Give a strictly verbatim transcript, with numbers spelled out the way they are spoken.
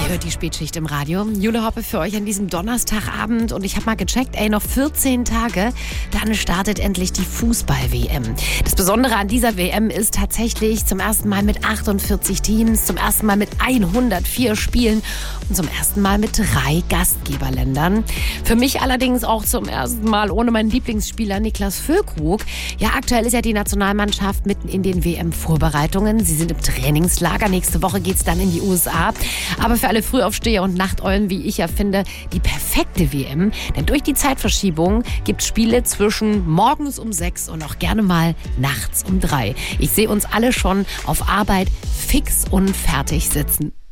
Ihr hört die Spätschicht im Radio. Jule Hoppe für euch an diesem Donnerstagabend. Und ich habe mal gecheckt, ey, noch vierzehn Tage, dann startet endlich die Fußball-W M. Das Besondere an dieser W M ist tatsächlich zum ersten Mal mit achtundvierzig Teams, zum ersten Mal mit hundertvier Spielen und zum ersten Mal mit drei Gastgeberländern. Für mich allerdings auch zum ersten Mal ohne meinen Lieblingsspieler Niklas Füllkrug. Ja, aktuell ist ja die Nationalmannschaft mitten in den W M-Vorbereitungen. Sie sind im Trainingslager. Nächste Woche geht's dann in die U S A. Aber für alle Frühaufsteher und Nachteulen, wie ich ja finde, die perfekte W M. Denn durch die Zeitverschiebung gibt es Spiele zwischen morgens um sechs und auch gerne mal nachts um drei. Ich sehe uns alle schon auf Arbeit fix und fertig sitzen.